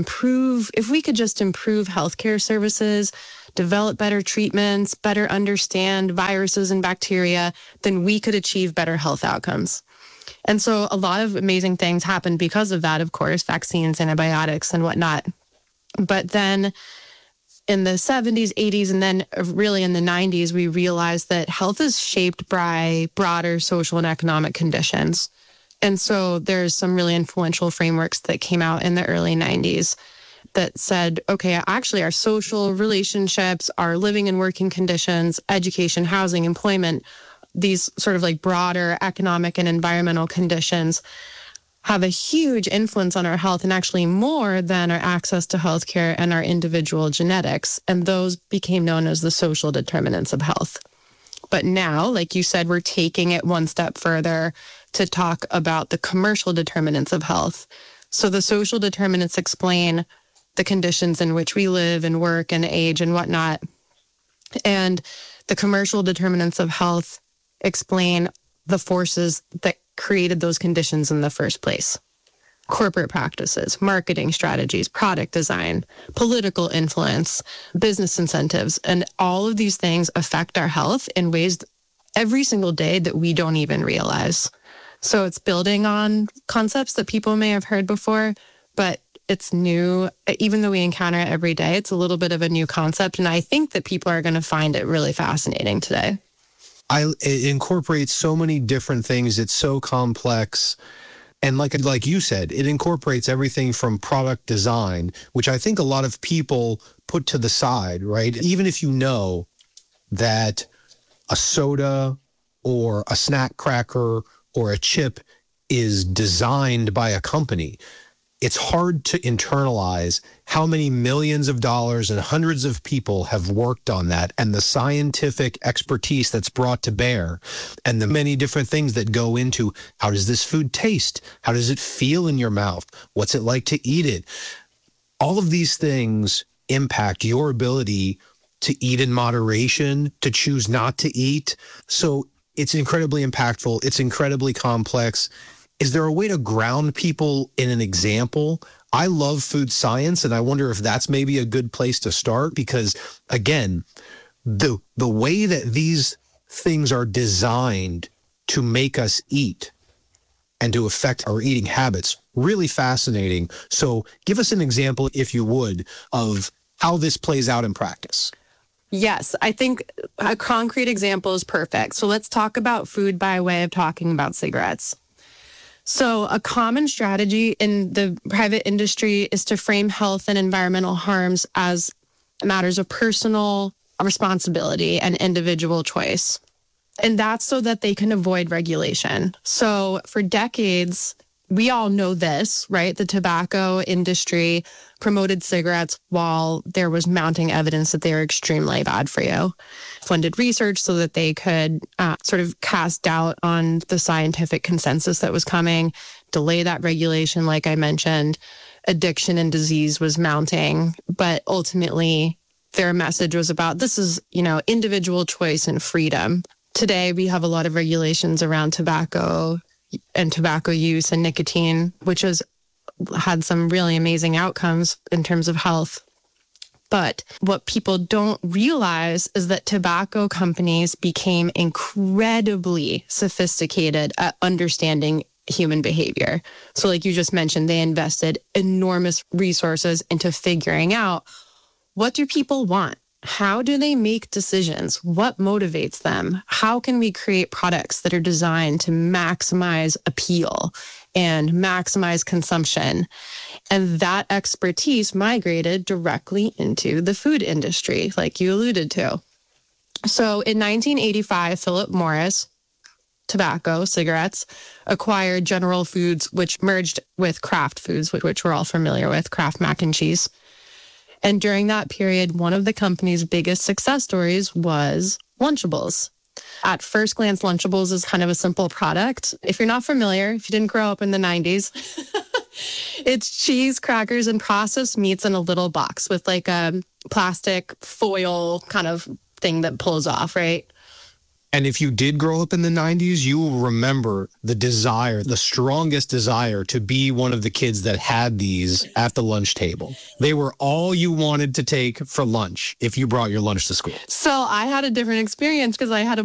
just improve healthcare services, develop better treatments, better understand viruses and bacteria, then we could achieve better health outcomes. And so a lot of amazing things happened because of that, of course, vaccines, antibiotics, and whatnot. But then in the 70s, 80s, and then really in the 90s, we realized that health is shaped by broader social and economic conditions. And so there's some really influential frameworks that came out in the early 90s that said, okay, actually our social relationships, our living and working conditions, education, housing, employment, these sort of like broader economic and environmental conditions have a huge influence on our health, and actually more than our access to healthcare and our individual genetics. And those became known as the social determinants of health. But now, like you said, we're taking it one step further to talk about the commercial determinants of health. So the social determinants explain the conditions in which we live and work and age and whatnot. And the commercial determinants of health explain the forces that created those conditions in the first place. Corporate practices, marketing strategies, product design, political influence, business incentives, and all of these things affect our health in ways every single day that we don't even realize. So it's building on concepts that people may have heard before, but it's new. Even though we encounter it every day, it's a little bit of a new concept, and I think that people are going to find it really fascinating today. It incorporates so many different things. It's so complex. And like you said, it incorporates everything from product design, which I think a lot of people put to the side, right? Even if you know that a soda or a snack cracker or a chip is designed by a company, it's hard to internalize how many millions of dollars and hundreds of people have worked on that, and the scientific expertise that's brought to bear, and the many different things that go into how does this food taste? How does it feel in your mouth? What's it like to eat it? All of these things impact your ability to eat in moderation, to choose not to eat. So it's incredibly impactful. It's incredibly complex. Is there a way to ground people in an example? I love food science, and I wonder if that's maybe a good place to start, because, again, the way that these things are designed to make us eat and to affect our eating habits, really fascinating. So give us an example, if you would, of how this plays out in practice. Yes, I think a concrete example is perfect. So let's talk about food by way of talking about cigarettes. So a common strategy in the private industry is to frame health and environmental harms as matters of personal responsibility and individual choice. And that's so that they can avoid regulation. So for decades, we all know this, right? The tobacco industry promoted cigarettes while there was mounting evidence that they were extremely bad for you. Funded research so that they could sort of cast doubt on the scientific consensus that was coming, delay that regulation, like I mentioned. Addiction and disease was mounting, but ultimately their message was about this is, individual choice and freedom. Today, we have a lot of regulations around tobacco and tobacco use and nicotine, which has had some really amazing outcomes in terms of health. But what people don't realize is that tobacco companies became incredibly sophisticated at understanding human behavior. So like you just mentioned, they invested enormous resources into figuring out, what do people want? how do they make decisions? What motivates them? How can we create products that are designed to maximize appeal and maximize consumption? And that expertise migrated directly into the food industry, like you alluded to. So in 1985, Philip Morris Tobacco, cigarettes, acquired General Foods, which merged with Kraft Foods, which we're all familiar with, Kraft mac and cheese. And during that period, one of the company's biggest success stories was Lunchables. At first glance, Lunchables is kind of a simple product. If you're not familiar, if you didn't grow up in the 90s, it's cheese, crackers, and processed meats in a little box with like a plastic foil kind of thing that pulls off, right? And if you did grow up in the 90s, you will remember the desire, the strongest desire to be one of the kids that had these at the lunch table. They were all you wanted to take for lunch if you brought your lunch to school. So I had a different experience because I had a